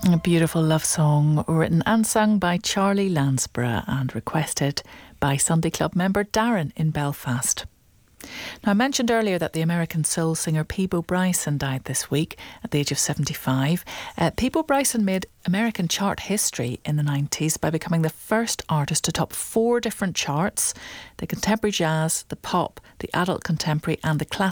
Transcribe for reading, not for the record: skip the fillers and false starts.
A beautiful love song written and sung by Charlie Lansborough and requested by Sunday Club member Darren in Belfast. Now, I mentioned earlier that the American soul singer Peabo Bryson died this week at the age of 75. Peabo Bryson made American chart history in the 90s by becoming the first artist to top 4 different charts: the contemporary jazz, the pop, the adult contemporary and the classical